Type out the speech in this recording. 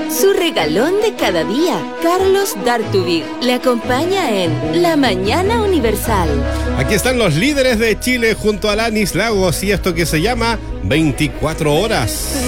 Su regalón de cada día, Carlos D'Artubig, le acompaña en La Mañana Universal. Aquí están los líderes de Chile junto a Alanis Lagos y esto que se llama 24 horas.